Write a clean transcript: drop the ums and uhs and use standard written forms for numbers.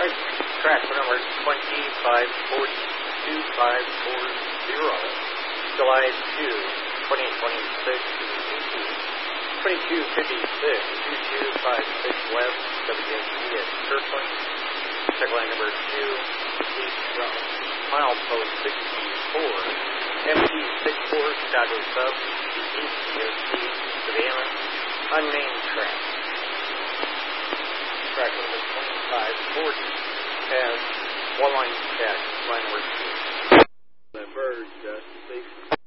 Right. Track number 2542540, July 2, 2026, ET 2256, 2256 West, WNT at Kirkland. Check line number 2, east from milepost 64, MT 64, Chicago Sub, east DOT, Savannah, unnamed track. Track number 2540 has one line check, line number 2. That bird, Justin,